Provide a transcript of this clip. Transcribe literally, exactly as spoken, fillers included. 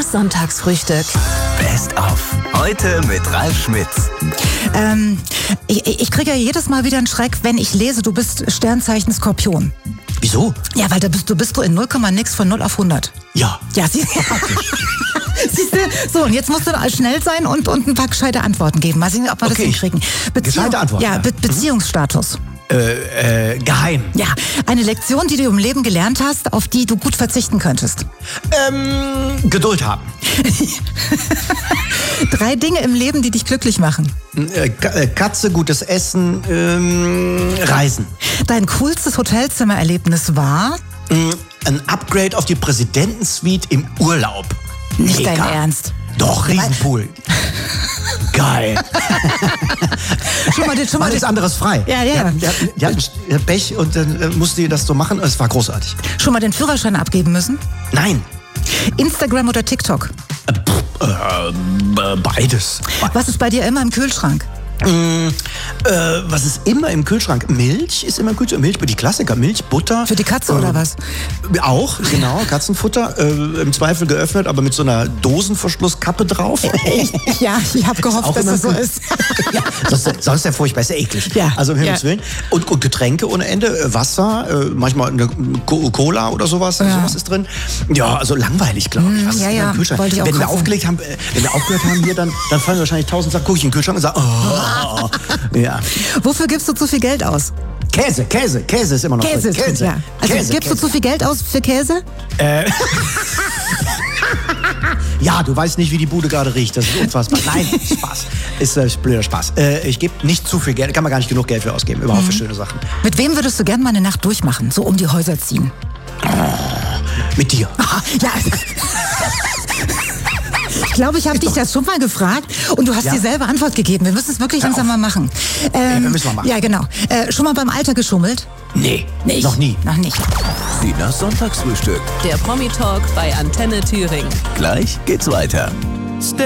Das Sonntagsfrühstück. Best of. Heute mit Ralf Schmitz. Ähm, ich, ich kriege ja jedes Mal wieder einen Schreck, wenn ich lese, du bist Sternzeichen Skorpion. Wieso? Ja, weil da bist du bist du in null Komma nix von null auf hundert. Ja. Ja, sie, siehst du? So, und jetzt musst du schnell sein und, und ein paar gescheite Antworten geben. Mal sehen, ob wir Okay. das hinkriegen. Gescheite Antworten, Ja, ja. Be Beziehungsstatus. Äh, äh, geheim. Ja, eine Lektion, die du im Leben gelernt hast, auf die du gut verzichten könntest. Ähm, Geduld haben. Drei Dinge im Leben, die dich glücklich machen. Äh, Ka- äh, Katze, gutes Essen, ähm, Reisen. Dein coolstes Hotelzimmererlebnis war? Mm, Ein Upgrade auf die Präsidentensuite im Urlaub. Nicht Mega. dein Ernst. Doch, Riesenpool. Geil. Schon mal, den- schon mal Alles den- anderes frei. Ja, ja. Die hatten, die hatten, die hatten Pech und dann äh, musste die das so machen. Es war großartig. Schon mal den Führerschein abgeben müssen? Nein. Instagram oder TikTok? Äh, pff, äh, äh, beides. Be- Was ist bei dir immer im Kühlschrank? Mm, äh, was ist immer im Kühlschrank? Milch ist immer im Kühlschrank. Milch, die Klassiker. Milch, Butter. Für die Katze äh, oder was? Auch, genau. Katzenfutter. Äh, Im Zweifel geöffnet, aber mit so einer Dosenverschlusskappe drauf. Ja, ich habe gehofft, auch dass immer es so gut. ist. Ja, sonst, sonst ist ja furchtbar, ist ja eklig. Ja, Also um Himmels ja. Willen. Und, und Getränke ohne Ende, äh, Wasser, äh, manchmal eine Co- Cola oder sowas, Ja. sowas ist drin. Ja, also langweilig, glaube ich. Was ist ja, denn ja, im Kühlschrank? wollte ich auch Wenn wir grad sagen. aufgelegt haben, äh, wenn wir aufgehört haben hier, dann, dann fallen wahrscheinlich tausend Sachen, gucke ich in den Kühlschrank und sage, oh, ja. Wofür gibst du zu viel Geld aus? Käse, Käse, Käse ist immer noch Käse, drin. ist gut, ja. Also Käse, gibst Käse. du zu viel Geld aus für Käse? Ja, du weißt nicht, wie die Bude gerade riecht. Das ist unfassbar. Nein, Spaß. Ist äh, blöder Spaß. Äh, ich gebe nicht zu viel Geld. Kann man gar nicht genug Geld für ausgeben. Überhaupt für schöne Sachen. Mit wem würdest du gern mal eine Nacht durchmachen, so um die Häuser ziehen? Mit dir. Ah, ja. Ich glaube, ich habe dich das schon mal gefragt und du hast Ja? dieselbe Antwort gegeben. Wir müssen es wirklich Hör langsam auf. mal machen. Ähm, Ja, müssen wir machen. Ja, genau. Äh, schon mal beim Alter geschummelt? Nee, Nicht. noch nie. Noch nicht. Sinas Sonntagsfrühstück. Der Promi-Talk bei Antenne Thüringen. Gleich geht's weiter.